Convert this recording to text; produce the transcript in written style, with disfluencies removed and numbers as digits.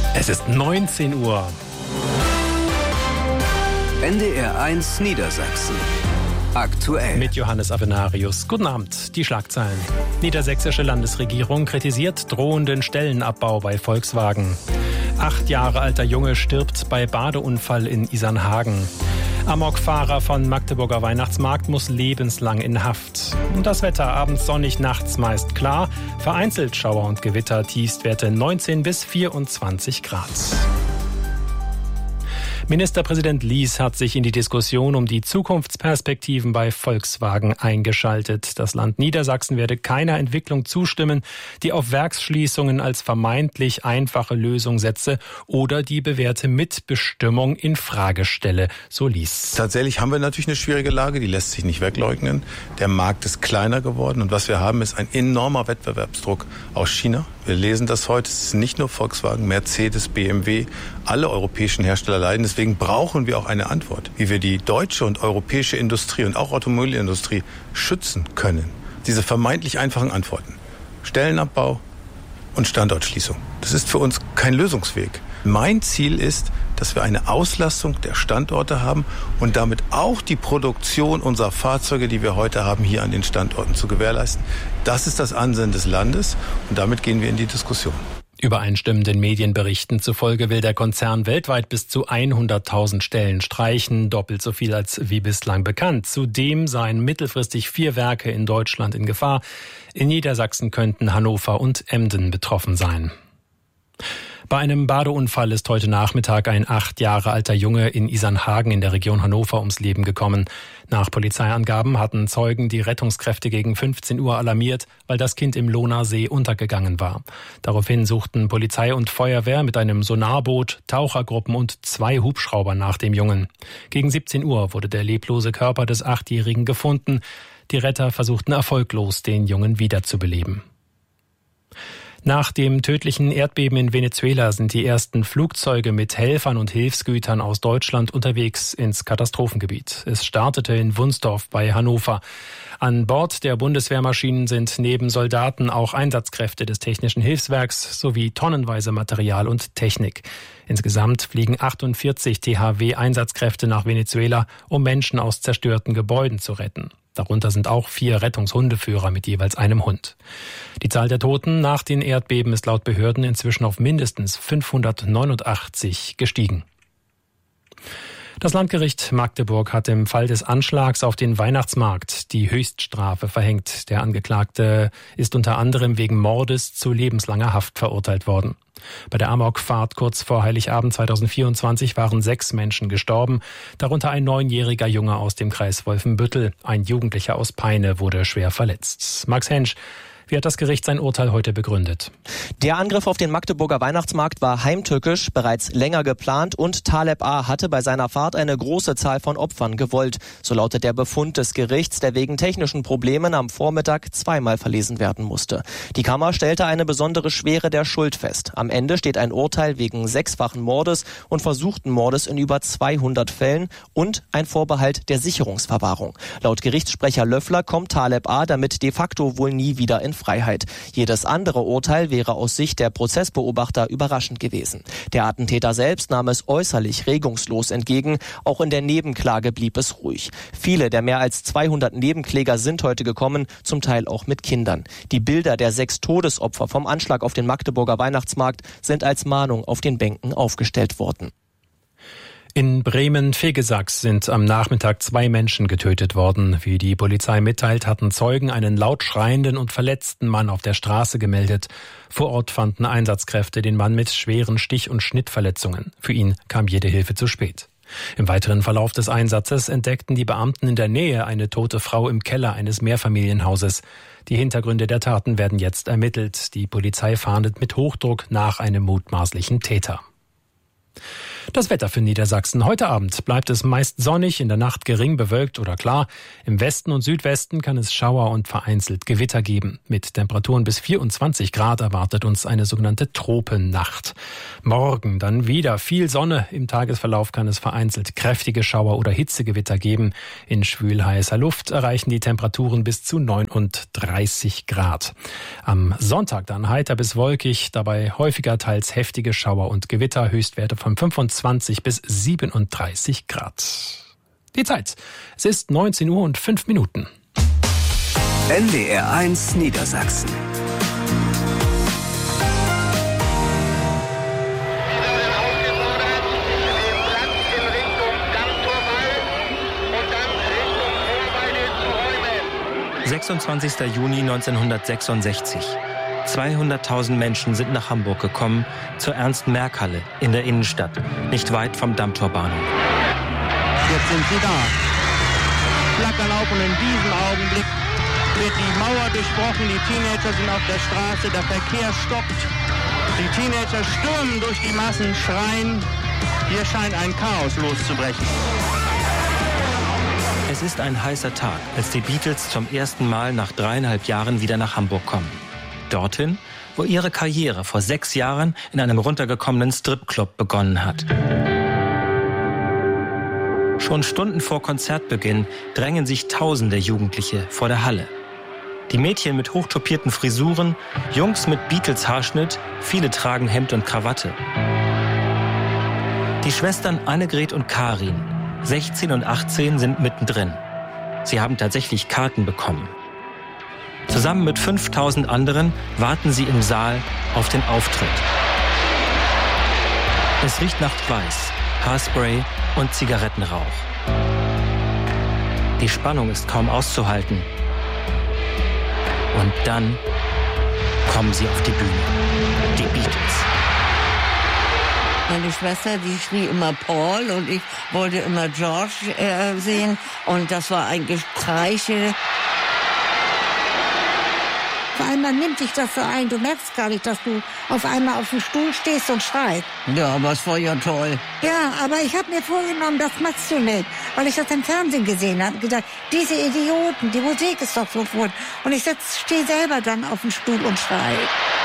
Es ist 19 Uhr. NDR1 Niedersachsen. Aktuell. Mit Johannes Avenarius. Guten Abend. Die Schlagzeilen. Niedersächsische Landesregierung kritisiert drohenden Stellenabbau bei Volkswagen. 8 Jahre alter Junge stirbt bei Badeunfall in Isernhagen. Amokfahrer von Magdeburger Weihnachtsmarkt muss lebenslang in Haft. Und das Wetter abends sonnig, nachts meist klar. Vereinzelt Schauer und Gewitter, Tiefstwerte 19 bis 24 Grad. Ministerpräsident Lies hat sich in die Diskussion um die Zukunftsperspektiven bei Volkswagen eingeschaltet. Das Land Niedersachsen werde keiner Entwicklung zustimmen, die auf Werksschließungen als vermeintlich einfache Lösung setze oder die bewährte Mitbestimmung in Frage stelle, so Lies. Tatsächlich haben wir natürlich eine schwierige Lage, die lässt sich nicht wegleugnen. Der Markt ist kleiner geworden und was wir haben, ist ein enormer Wettbewerbsdruck aus China. Wir lesen das heute, es ist nicht nur Volkswagen, Mercedes, BMW, alle europäischen Hersteller leiden. Deswegen brauchen wir auch eine Antwort, wie wir die deutsche und europäische Industrie und auch Automobilindustrie schützen können. Diese vermeintlich einfachen Antworten. Stellenabbau und Standortschließung. Das ist für uns kein Lösungsweg. Mein Ziel ist, dass wir eine Auslastung der Standorte haben und damit auch die Produktion unserer Fahrzeuge, die wir heute haben, hier an den Standorten zu gewährleisten. Das ist das Ansinnen des Landes und damit gehen wir in die Diskussion. Übereinstimmenden Medienberichten zufolge will der Konzern weltweit bis zu 100.000 Stellen streichen, doppelt so viel als wie bislang bekannt. Zudem seien mittelfristig 4 Werke in Deutschland in Gefahr. In Niedersachsen könnten Hannover und Emden betroffen sein. Bei einem Badeunfall ist heute Nachmittag ein 8 Jahre alter Junge in Isernhagen in der Region Hannover ums Leben gekommen. Nach Polizeiangaben hatten Zeugen die Rettungskräfte gegen 15 Uhr alarmiert, weil das Kind im Lohner See untergegangen war. Daraufhin suchten Polizei und Feuerwehr mit einem Sonarboot, Tauchergruppen und 2 Hubschrauber nach dem Jungen. Gegen 17 Uhr wurde der leblose Körper des 8-Jährigen gefunden. Die Retter versuchten erfolglos, den Jungen wiederzubeleben. Nach dem tödlichen Erdbeben in Venezuela sind die ersten Flugzeuge mit Helfern und Hilfsgütern aus Deutschland unterwegs ins Katastrophengebiet. Es startete in Wunsdorf bei Hannover. An Bord der Bundeswehrmaschinen sind neben Soldaten auch Einsatzkräfte des Technischen Hilfswerks sowie tonnenweise Material und Technik. Insgesamt fliegen 48 THW-Einsatzkräfte nach Venezuela, um Menschen aus zerstörten Gebäuden zu retten. Darunter sind auch 4 Rettungshundeführer mit jeweils einem Hund. Die Zahl der Toten nach den Erdbeben ist laut Behörden inzwischen auf mindestens 589 gestiegen. Das Landgericht Magdeburg hat im Fall des Anschlags auf den Weihnachtsmarkt die Höchststrafe verhängt. Der Angeklagte ist unter anderem wegen Mordes zu lebenslanger Haft verurteilt worden. Bei der Amokfahrt kurz vor Heiligabend 2024 waren 6 Menschen gestorben, darunter ein 9-jähriger Junge aus dem Kreis Wolfenbüttel. Ein Jugendlicher aus Peine wurde schwer verletzt. Max Hensch, wie hat das Gericht sein Urteil heute begründet? Der Angriff auf den Magdeburger Weihnachtsmarkt war heimtückisch, bereits länger geplant und Taleb A. hatte bei seiner Fahrt eine große Zahl von Opfern gewollt. So lautet der Befund des Gerichts, der wegen technischen Problemen am Vormittag 2-mal verlesen werden musste. Die Kammer stellte eine besondere Schwere der Schuld fest. Am Ende steht ein Urteil wegen 6-fachen Mordes und versuchten Mordes in über 200 Fällen und ein Vorbehalt der Sicherungsverwahrung. Laut Gerichtssprecher Löffler kommt Taleb A. damit de facto wohl nie wieder in Freiheit. Jedes andere Urteil wäre aus Sicht der Prozessbeobachter überraschend gewesen. Der Attentäter selbst nahm es äußerlich regungslos entgegen. Auch in der Nebenklage blieb es ruhig. Viele der mehr als 200 Nebenkläger sind heute gekommen, zum Teil auch mit Kindern. Die Bilder der 6 Todesopfer vom Anschlag auf den Magdeburger Weihnachtsmarkt sind als Mahnung auf den Bänken aufgestellt worden. In Bremen-Vegesacks sind am Nachmittag 2 Menschen getötet worden. Wie die Polizei mitteilt, hatten Zeugen einen laut schreienden und verletzten Mann auf der Straße gemeldet. Vor Ort fanden Einsatzkräfte den Mann mit schweren Stich- und Schnittverletzungen. Für ihn kam jede Hilfe zu spät. Im weiteren Verlauf des Einsatzes entdeckten die Beamten in der Nähe eine tote Frau im Keller eines Mehrfamilienhauses. Die Hintergründe der Taten werden jetzt ermittelt. Die Polizei fahndet mit Hochdruck nach einem mutmaßlichen Täter. Das Wetter für Niedersachsen. Heute Abend bleibt es meist sonnig, in der Nacht gering bewölkt oder klar. Im Westen und Südwesten kann es Schauer und vereinzelt Gewitter geben. Mit Temperaturen bis 24 Grad erwartet uns eine sogenannte Tropennacht. Morgen dann wieder viel Sonne. Im Tagesverlauf kann es vereinzelt kräftige Schauer oder Hitzegewitter geben. In schwül-heißer Luft erreichen die Temperaturen bis zu 39 Grad. Am Sonntag dann heiter bis wolkig, dabei häufiger teils heftige Schauer und Gewitter, Höchstwerte von 25 bis 37 Grad. Die Zeit. Es ist 19:05 Uhr. NDR 1 Niedersachsen. – 26. Juni 1966. 200.000 Menschen sind nach Hamburg gekommen, zur Ernst-Merck-Halle in der Innenstadt, nicht weit vom Dammtorbahnhof. Jetzt sind sie da. Flackern auf und in diesem Augenblick wird die Mauer durchbrochen. Die Teenager sind auf der Straße, der Verkehr stoppt. Die Teenager stürmen durch die Massen, schreien. Hier scheint ein Chaos loszubrechen. Es ist ein heißer Tag, als die Beatles zum ersten Mal nach 3,5 Jahren wieder nach Hamburg kommen. Dorthin, wo ihre Karriere vor 6 Jahren in einem runtergekommenen Stripclub begonnen hat. Schon Stunden vor Konzertbeginn drängen sich tausende Jugendliche vor der Halle. Die Mädchen mit hochtopierten Frisuren, Jungs mit Beatles-Haarschnitt, viele tragen Hemd und Krawatte. Die Schwestern Annegret und Karin, 16 und 18, sind mittendrin. Sie haben tatsächlich Karten bekommen. Zusammen mit 5.000 anderen warten sie im Saal auf den Auftritt. Es riecht nach Schweiß, Haarspray und Zigarettenrauch. Die Spannung ist kaum auszuhalten. Und dann kommen sie auf die Bühne. Die Beatles. Meine Schwester, die schrie immer Paul und ich wollte immer George sehen. Und das war ein Gestreiche. Auf einmal nimmt dich das so ein. Du merkst gar nicht, dass du auf einmal auf dem Stuhl stehst und schreist. Ja, aber es war ja toll. Ja, aber ich habe mir vorgenommen, das machst du nicht. Weil ich das im Fernsehen gesehen habe. Gedacht, diese Idioten, die Musik ist doch so gut. Und ich stehe selber dann auf dem Stuhl und schreie.